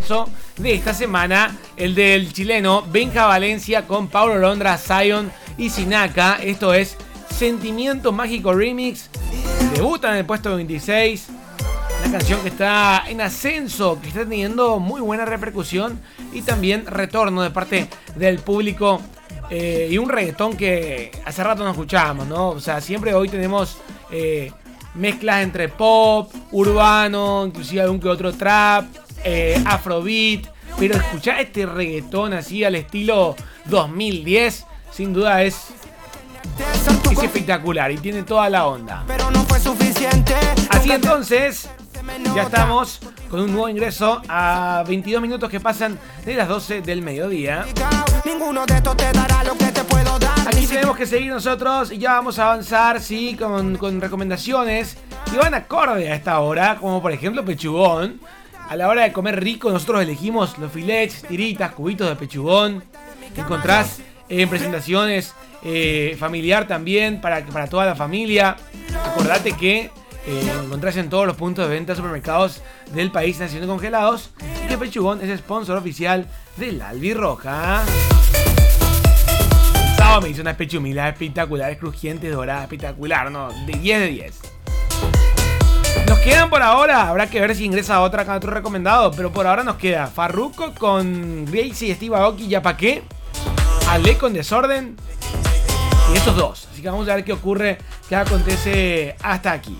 ascenso de esta semana, el del chileno Benja Valencia con Paulo Londra, Zion y Sinaka. Esto es Sentimiento Mágico Remix. Debuta en el puesto 26. Una canción que está en ascenso, que está teniendo muy buena repercusión y también retorno de parte del público. Y un reggaetón que hace rato no escuchábamos, ¿no? O sea, siempre hoy tenemos mezclas entre pop, urbano, inclusive algún que otro trap, afrobeat. Pero escuchar este reggaetón así al estilo 2010, sin duda es espectacular y tiene toda la onda. Pero no fue suficiente. Así entonces, ya estamos con un nuevo ingreso a 22 minutos que pasan de las 12 del mediodía. Aquí tenemos que seguir nosotros y ya vamos a avanzar, sí, con recomendaciones que van acorde a esta hora, como por ejemplo pechugón. A la hora de comer rico nosotros elegimos los filets, tiritas, cubitos de pechugón. Encontrás en presentaciones familiar también para toda la familia. Acordate que lo encontrás en todos los puntos de venta de supermercados del país naciendo congelados y que Pechugón es sponsor oficial del Albirroja. El sábado me hizo unas pechumilas espectaculares, crujientes, doradas, espectacular, ¿no? De 10 de 10. Nos quedan por ahora, habrá que ver si ingresa otro recomendado, pero por ahora nos queda Farruko con Gracie y Steve Aoki, ya pa' qué, Ale con Desorden y estos dos. Así que vamos a ver qué ocurre, qué acontece hasta aquí.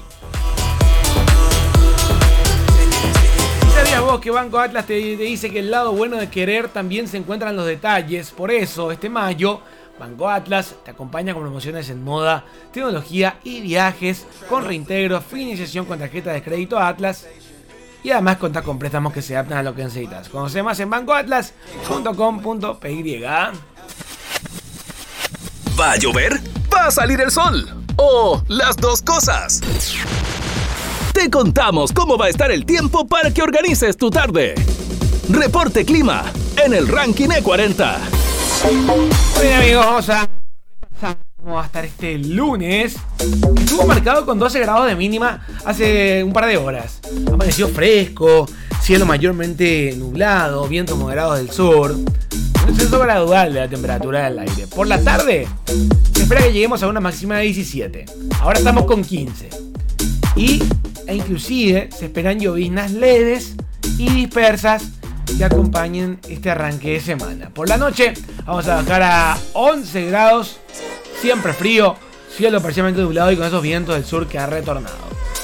¿Sabías vos que Banco Atlas te dice que el lado bueno de querer también se encuentra en los detalles? Por eso, este mayo, Banco Atlas te acompaña con promociones en moda, tecnología y viajes, con reintegro, financiación con tarjeta de crédito Atlas y además contás con préstamos que se adaptan a lo que necesitas. Conoce más en bancoatlas.com.py. ¿Va a llover? ¿Va a salir el sol? ¿O las dos cosas? Te contamos cómo va a estar el tiempo para que organices tu tarde. Reporte Clima en el Ranking E40. Bien amigos, vamos a repasar cómo va a estar este lunes. Estuvo marcado con 12 grados de mínima hace un par de horas. Amaneció fresco, cielo mayormente nublado, vientos moderados del sur. Un descenso gradual de la temperatura del aire. Por la tarde se espera que lleguemos a una máxima de 17. Ahora estamos con 15. E inclusive se esperan lloviznas leves y dispersas que acompañen este arranque de semana. Por la noche vamos a bajar a 11 grados, siempre frío, cielo parcialmente nublado y con esos vientos del sur que ha retornado.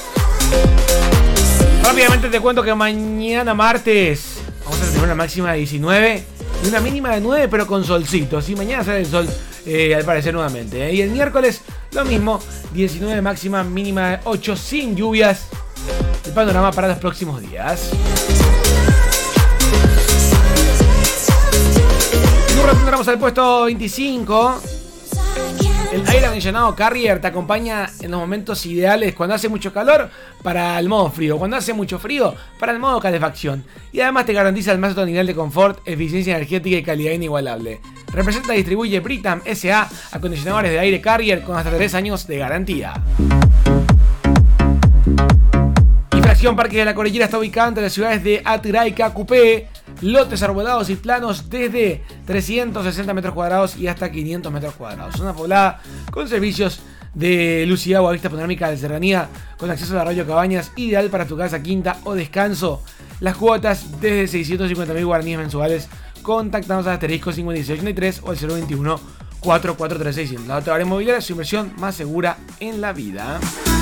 Rápidamente te cuento que mañana martes vamos a tener una máxima de 19 y una mínima de 9, pero con solcito. ¿Sí? Mañana sale el sol al parecer nuevamente. Y el miércoles lo mismo, 19 máxima, mínima de 8, sin lluvias. El panorama para los próximos días. En un rato entramos al puesto 25. El aire acondicionado Carrier te acompaña en los momentos ideales cuando hace mucho calor para el modo frío, cuando hace mucho frío para el modo calefacción. Y además te garantiza el más alto nivel de confort, eficiencia energética y calidad inigualable. Representa y distribuye Britam S.A. acondicionadores de aire Carrier con hasta 3 años de garantía. Infracción Parque de la Cordillera está ubicada entre las ciudades de Atirá y Cacupé. Lotes arbolados y planos desde 360 metros cuadrados y hasta 500 metros cuadrados. Zona poblada con servicios de luz y agua, vista panorámica de serranía, con acceso al arroyo Cabañas, ideal para tu casa, quinta o descanso. Las cuotas desde 650.000 guaraníes mensuales. Contactanos al asterisco 5683 o al 021 443 La otra área inmobiliaria es su inversión más segura en la vida.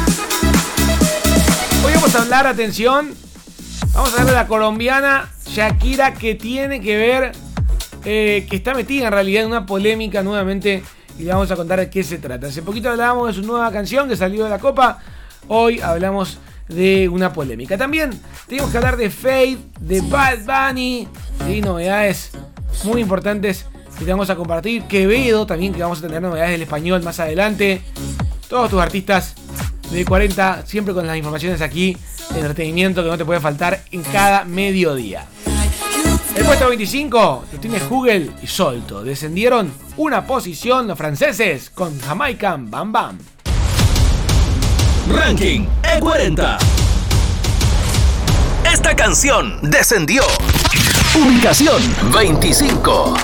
Hoy vamos a hablar, atención, vamos a hablar de la colombiana Shakira, que tiene que ver, que está metida en realidad en una polémica nuevamente y le vamos a contar de qué se trata. Hace poquito hablábamos de su nueva canción que salió de la copa, hoy hablamos de una polémica. También tenemos que hablar de Fade, de Bad Bunny, y novedades muy importantes que te vamos a compartir. Quevedo también, que vamos a tener novedades del español más adelante. Todos tus artistas de 40, siempre con las informaciones aquí de entretenimiento que no te puede faltar en cada mediodía. El puesto 25 lo tiene Hugel y Solto. Descendieron una posición los franceses con Jamaican Bam Bam. Ranking E40. Esta canción descendió Ubicación 25.